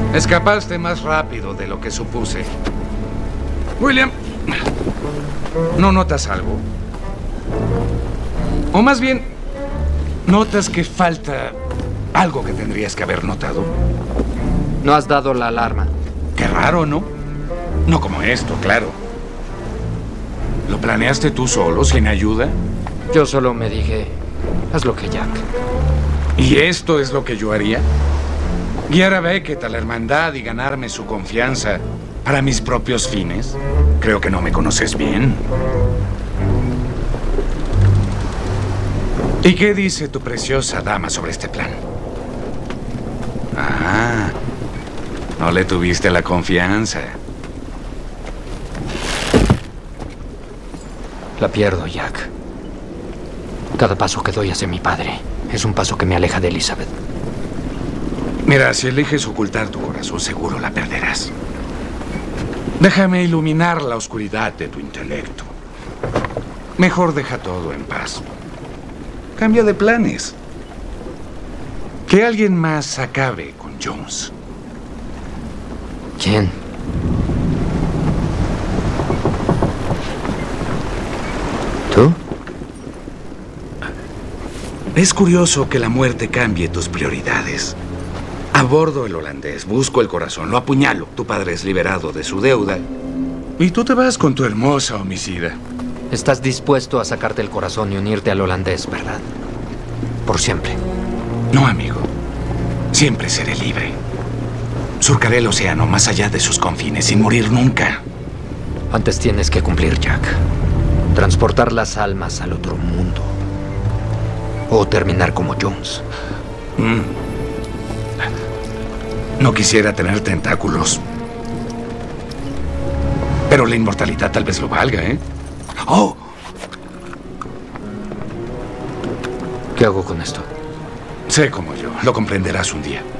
Escapaste más rápido de lo que supuse. William, ¿no notas algo? O más bien, ¿notas que falta algo que tendrías que haber notado? No has dado la alarma. Qué raro, ¿no? No como esto, claro. ¿Lo planeaste tú solo, sin ayuda? Yo solo me dije, haz lo que Jack. ¿Y esto es lo que yo haría? ¿Guiar a Beckett a la hermandad y ganarme su confianza para mis propios fines? Creo que no me conoces bien. ¿Y qué dice tu preciosa dama sobre este plan? Ah, no le tuviste la confianza. La pierdo, Jack. Cada paso que doy hacia mi padre es un paso que me aleja de Elizabeth. Mira, si eliges ocultar tu corazón, seguro la perderás. Déjame iluminar la oscuridad de tu intelecto. Mejor deja todo en paz. Cambia de planes. Que alguien más acabe con Jones. ¿Quién? ¿Tú? Es curioso que la muerte cambie tus prioridades. Abordo el holandés, busco el corazón, lo apuñalo. Tu padre es liberado de su deuda. Y tú te vas con tu hermosa homicida. Estás dispuesto a sacarte el corazón y unirte al holandés, ¿verdad? Por siempre. No, amigo. Siempre seré libre. Surcaré el océano más allá de sus confines sin morir nunca. Antes tienes que cumplir, Jack. Transportar las almas al otro mundo. O terminar como Jones. No quisiera tener tentáculos. Pero la inmortalidad tal vez lo valga, ¿eh? ¡Oh! ¿Qué hago con esto? Sé como yo. Lo comprenderás un día.